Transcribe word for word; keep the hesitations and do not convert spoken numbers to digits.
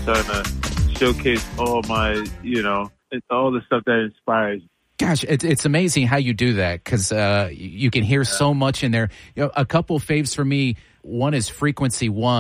starting to showcase all my, you know, it's all the stuff that inspires me. Gosh, it's it's amazing how you do that, because uh, you can hear so much in there. You know, a couple faves for me. One is Frequency One.